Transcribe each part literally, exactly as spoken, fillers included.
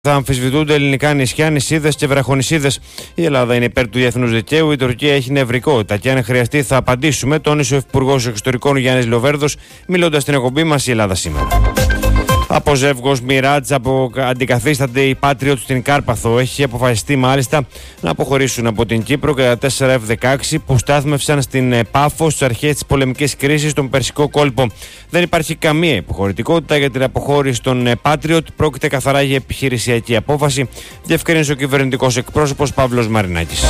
Θα αμφισβητούνται ελληνικά νησιά, νησίδες και βραχονησίδες. Η Ελλάδα είναι υπέρ του διεθνούς δικαίου, η Τουρκία έχει νευρικότητα και αν χρειαστεί θα απαντήσουμε, τόνισε ο Υπουργός Εξωτερικών Γιάννης Λοβέρδος, μιλώντας στην εκπομπή μας Η Ελλάδα Σήμερα. Από ζεύγος Μιράτζ από αντικαθίσταται η Patriot στην Κάρπαθο. Έχει αποφασιστεί μάλιστα να αποχωρήσουν από την Κύπρο και τα τέσσερα εφ δεκαέξι που στάθμευσαν στην Πάφο στις αρχές της πολεμικής κρίσης στον Περσικό κόλπο. Δεν υπάρχει καμία υποχωρητικότητα για την αποχώρηση των Patriot. Πρόκειται καθαρά για επιχειρησιακή απόφαση, διευκρίνησε ο κυβερνητικός εκπρόσωπος Παύλος Μαρινάκης.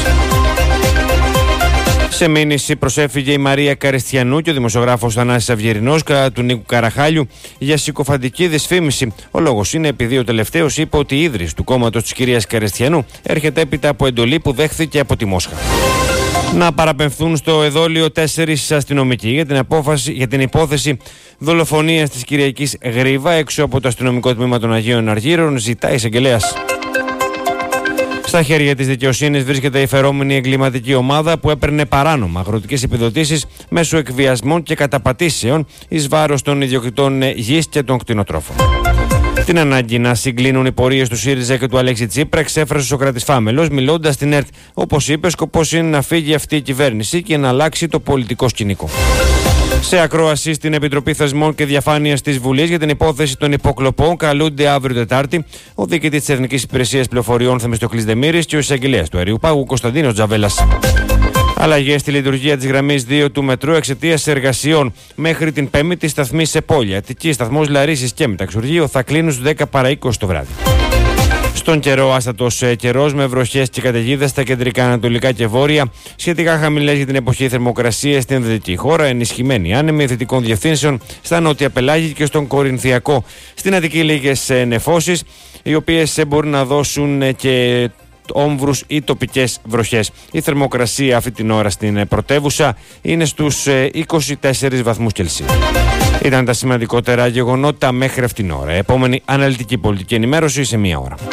Σε μήνυση προσέφυγε η Μαρία Καριστιανού και ο δημοσιογράφος Θανάσης Αυγερινός κατά του Νίκου Καραχάλιου για συκοφαντική δυσφήμιση. Ο λόγος είναι επειδή ο τελευταίος είπε ότι η ίδρυση του κόμματος της κυρίας Καριστιανού έρχεται έπειτα από εντολή που δέχθηκε από τη Μόσχα. Να παραπεμφθούν στο εδόλιο τέσσερις αστυνομικοί για την, απόφαση, για την υπόθεση δολοφονίας της Κυριακής Γρίβα έξω από το αστυνομικό τμήμα των Αγίων Αργύρων, ζητάει εισαγγελέας. Στα χέρια της δικαιοσύνης βρίσκεται η φερόμενη εγκληματική ομάδα που έπαιρνε παράνομα αγροτικές επιδοτήσεις μέσω εκβιασμών και καταπατήσεων εις βάρος των ιδιοκτητών γης και των κτηνοτρόφων. Την ανάγκη να συγκλίνουν οι πορείες του ΣΥΡΙΖΑ και του Αλέξη Τσίπρα εξέφρασε ο Σωκράτης Φάμελος, μιλώντας στην ΕΡΤ. Όπως είπε, σκοπός είναι να φύγει αυτή η κυβέρνηση και να αλλάξει το πολιτικό σκηνικό. Σε ακρόαση στην Επιτροπή Θεσμών και Διαφάνειας της Βουλής για την υπόθεση των υποκλοπών καλούνται αύριο Τετάρτη ο διοικητής της Εθνικής Υπηρεσίας Πληροφοριών Θεμιστοκλής Δεμήρης και ο εισαγγελέας του Αερίου Πάγου Κωνσταντίνος Τζαβέλας. Αλλαγές στη λειτουργία της γραμμής δύο του μετρό εξαιτίας εργασιών. Μέχρι την Πέμπτη σταθμοί σε Πόλια, Αττική, σταθμός Λαρίσης και Μεταξουργείο θα κλείνουν στις δέκα παρά είκοσι το βράδυ. Στον καιρό, άστατος καιρός με βροχές και καταιγίδες στα κεντρικά, ανατολικά και βόρεια. Σχετικά χαμηλές για την εποχή θερμοκρασίες στην δυτική χώρα. Ενισχυμένη άνεμη θετικών διευθύνσεων στα νότια πελάγη και στον Κορινθιακό. Στην Αττική λίγες νεφώσεις, οι οποίες μπορούν να δώσουν και όμβρους ή τοπικές βροχές. Η θερμοκρασία αυτή την ώρα στην πρωτεύουσα είναι στους είκοσι τέσσερις βαθμούς Κελσίου. Ήταν τα σημαντικότερα γεγονότα μέχρι αυτήν την ώρα. Επόμενη αναλυτική πολιτική ενημέρωση σε μία ώρα.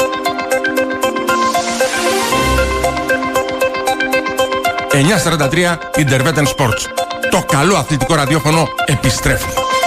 εννιά σαράντα τρία Intervetten Sports. Το καλό αθλητικό ραδιόφωνο επιστρέφει.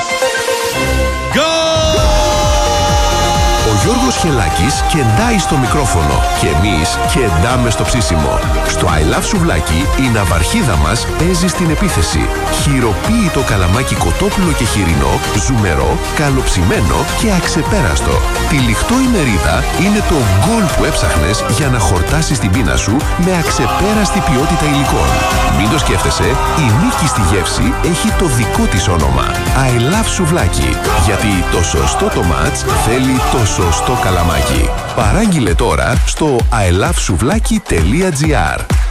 Ο Γιώργος Χελάκης κεντάει στο μικρόφωνο και εμείς κεντάμε στο ψήσιμο. Στο I Love Σουβλάκι η ναυαρχίδα μας παίζει στην επίθεση. Χειροποίητο καλαμάκι κοτόπουλο και χοιρινό, ζουμερό, καλοψημένο και αξεπέραστο. Τυλιχτό η μερίδα είναι το γκολ που έψαχνες για να χορτάσεις την πείνα σου με αξεπέραστη ποιότητα υλικών. Μην το σκέφτεσαι, η νίκη στη γεύση έχει το δικό της όνομα. I Love Σουβλάκι. Γιατί το σωστό το μάτς θέλει το σωστό καλαμάκι. Παράγγειλε τώρα στο άι λαβ σουβλάκι τελεία τζι άρ.